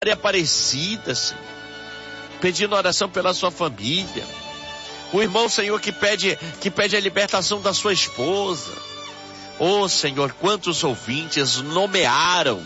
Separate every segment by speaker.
Speaker 1: Aparecida, Senhor, pedindo oração pela sua família. O irmão, Senhor, que pede a libertação da sua esposa. Oh, Senhor, quantos ouvintes nomearam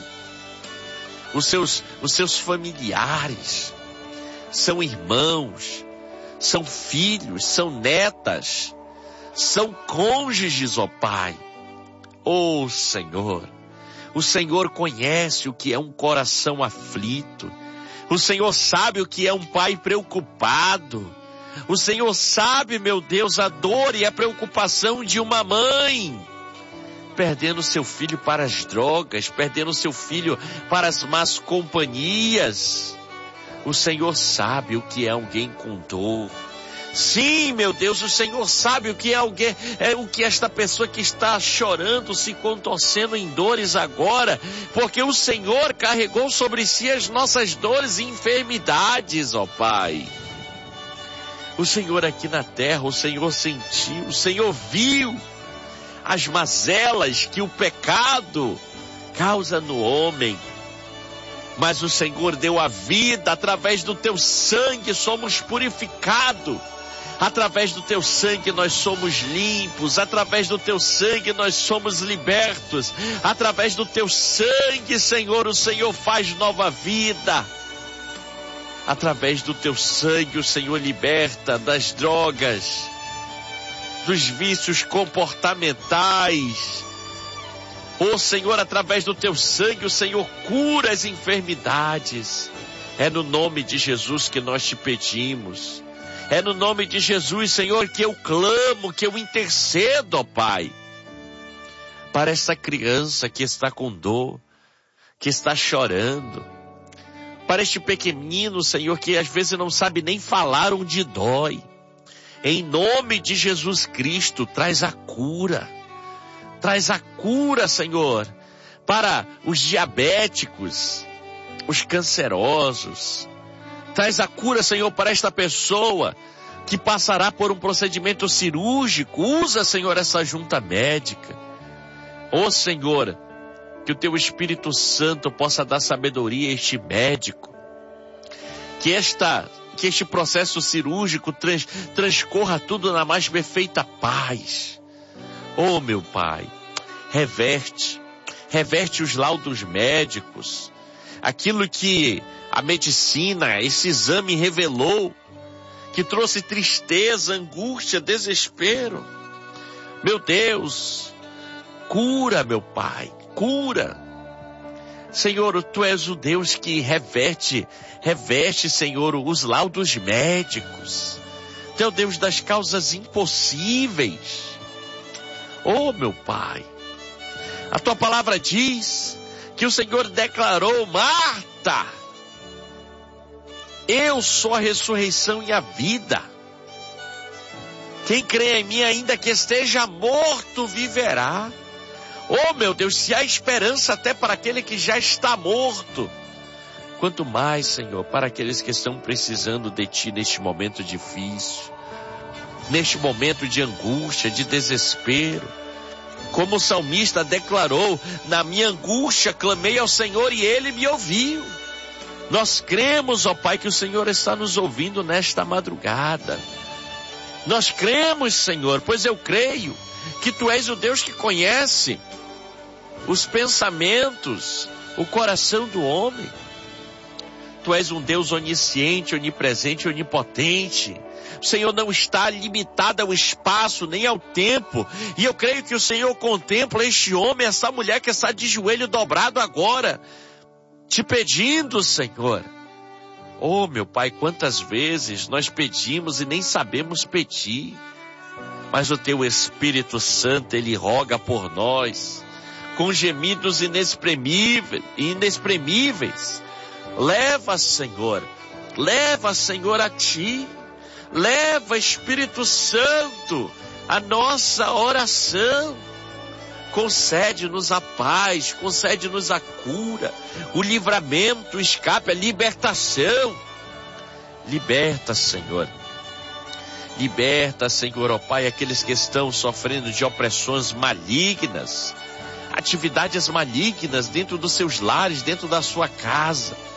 Speaker 1: os seus familiares. São irmãos, são filhos, são netas, são cônjuges, ó Pai. Oh, Senhor, o Senhor conhece o que é um coração aflito. O Senhor sabe o que é um pai preocupado. O Senhor sabe, meu Deus, a dor e a preocupação de uma mãe perdendo seu filho para as drogas, perdendo seu filho para as más companhias. O Senhor sabe o que é alguém com dor. Sim, meu Deus, o Senhor sabe o que o que esta pessoa que está chorando, se contorcendo em dores agora, porque o Senhor carregou sobre si as nossas dores e enfermidades, ó Pai. O Senhor aqui na terra, o Senhor sentiu, o Senhor viu as mazelas que o pecado causa no homem. Mas o Senhor deu a vida, através do teu sangue somos purificados. Através do teu sangue nós somos limpos, através do teu sangue nós somos libertos, através do teu sangue, Senhor, o Senhor faz nova vida. Através do teu sangue o Senhor liberta das drogas, dos vícios comportamentais. Oh, Senhor, através do teu sangue o Senhor cura as enfermidades. É no nome de Jesus que nós te pedimos. É no nome de Jesus, Senhor, que eu clamo, que eu intercedo, ó Pai, para essa criança que está com dor, que está chorando, para este pequenino, Senhor, que às vezes não sabe nem falar onde dói. Em nome de Jesus Cristo, traz a cura, Senhor, para os diabéticos, os cancerosos. Traz a cura, Senhor, para esta pessoa que passará por um procedimento cirúrgico. Usa, Senhor, essa junta médica. Ó Senhor, que o teu Espírito Santo possa dar sabedoria a este médico. Que este processo cirúrgico transcorra tudo na mais perfeita paz. Oh, meu Pai, reverte os laudos médicos. Aquilo que a medicina, esse exame revelou, que trouxe tristeza, angústia, desespero. Meu Deus, cura, meu Pai, cura. Senhor, Tu és o Deus que reverte, Senhor, os laudos médicos. Tu é o Deus das causas impossíveis. Oh, meu Pai, a Tua palavra diz que o Senhor declarou: Marta, eu sou a ressurreição e a vida. Quem crê em mim, ainda que esteja morto, viverá. Oh, meu Deus, se há esperança até para aquele que já está morto, quanto mais, Senhor, para aqueles que estão precisando de Ti neste momento difícil, neste momento de angústia, de desespero. Como o salmista declarou: na minha angústia clamei ao Senhor e Ele me ouviu. Nós cremos, ó Pai, que o Senhor está nos ouvindo nesta madrugada. Nós cremos, Senhor, pois eu creio que Tu és o Deus que conhece os pensamentos, o coração do homem. Tu és um Deus onisciente, onipresente, onipotente. O Senhor não está limitado ao espaço, nem ao tempo. E eu creio que o Senhor contempla este homem, essa mulher que está de joelho dobrado agora, te pedindo, Senhor. Oh, meu Pai, quantas vezes nós pedimos e nem sabemos pedir. Mas o Teu Espírito Santo, Ele roga por nós, com gemidos inexprimíveis. Leva, Senhor, a Ti. Leva, Espírito Santo, a nossa oração. Concede-nos a paz, concede-nos a cura, o livramento, o escape, a libertação. Liberta, Senhor. Liberta, Senhor, ó Pai, aqueles que estão sofrendo de opressões malignas, atividades malignas dentro dos seus lares, dentro da sua casa.